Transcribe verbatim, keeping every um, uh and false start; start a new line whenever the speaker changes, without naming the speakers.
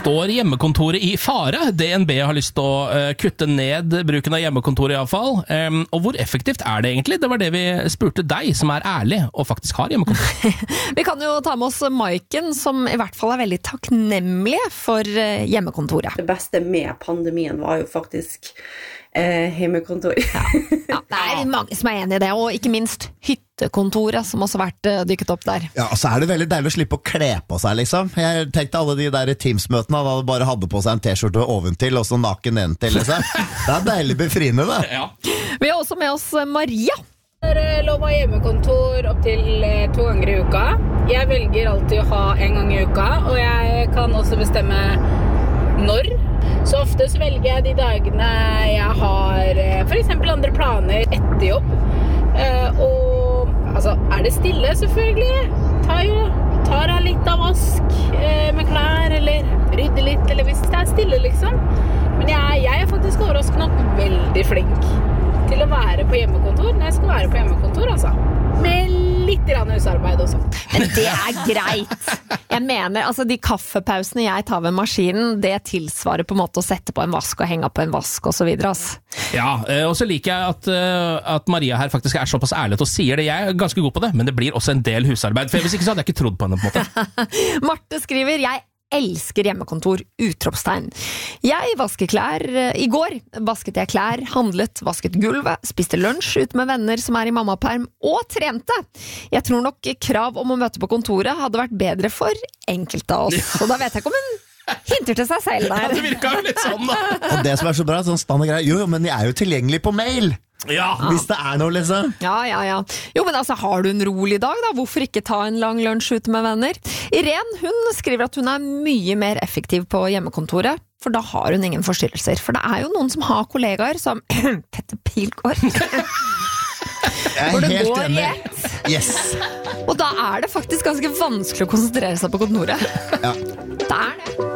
Står hjemmekontoret i fare? D N B har lyst til å uh, kutte ned bruken av hjemmekontoret i alle fall. Um, og hvor effektivt er det egentlig? Det var det vi spurte deg, som er ærlig og faktisk har hjemmekontor.
Vi kan jo ta med oss Maiken, som i hvert fall er veldig takknemlig for uh, hjemmekontoret.
Det beste med pandemien var jo faktisk eh, hjemmekontor.
Ja. Ja, det er mange som er enig i det, og ikke minst hyttekontoret, som også har vært uh, dykket opp der.
Ja, og så er det veldig deilig å slippe å kle på seg, liksom. Jeg tenkte alle de der Teams-møtene, da du bare hadde på seg en t-skjorte oventil, og så naken nedentil, liksom. Det er deilig befriende, det.
Ja.
Vi har også med oss Maria.
Jeg har lov å ha hjemmekontor opp til to ganger i uka. Jeg velger alltid å ha en gang i uka, og jeg kan også bestemme når. Så ofte så velger jeg de dagene jeg har for eksempel andre planer etter jobb. Og altså, er det stille selvfølgelig? Tar jo tar jeg litt av vask med klær, eller rydder litt, eller hvis det er stille liksom. Men jeg, jeg er faktisk overraskende nok veldig flink til å være på hjemmekontor når jeg skal være på hjemmekontor, altså. Med litt grann husarbeid også.
Men det er greit. Jeg mener, altså de kaffepausene jeg tar ved maskinen, det tilsvarer på en måte å sette på en vask og henge på en vask og så videre, altså.
Ja, og så liker jeg at, at Maria her faktisk er såpass ærlig og sier det. Jeg er ganske god på det, men det blir også en del husarbeid. For hvis ikke så hadde jeg ikke trodd på henne på en måte.
Marte skriver, jeg elsker hjemmekontor, utropstegn. Jeg vasker klær. I går vasket jeg klær, handlet, vasket gulvet, spiste lunsj ut med venner som er i mammaperm, og trente. Jeg tror nok krav om å møte på kontoret hadde vært bedre for enkelte av oss. Og da vet jeg ikke om hun hinter til seg selv der.
Ja, det virker jo litt sånn da.
Og det som er så bra, sånn standard greier, jo, jo, men jeg er jo tilgjengelig på mail.
Ja.
Hvis det er noe, liksom.
Ja, ja, ja. Jo, men altså, har du en rolig dag da? Hvorfor ikke ta en lang lunsj ute med venner? Irene, hun skriver at hun er mye mer effektiv på hjemmekontoret, for da har hun ingen forstyrrelser. For det er jo noen som har kollegaer som Petter Pilgaard.
Jeg
Hvor
er
det
helt
går i
enig.
ett.
Yes.
Og da er det faktisk ganske vanskelig å konsentrere seg på kontoret.
Ja.
Det er det.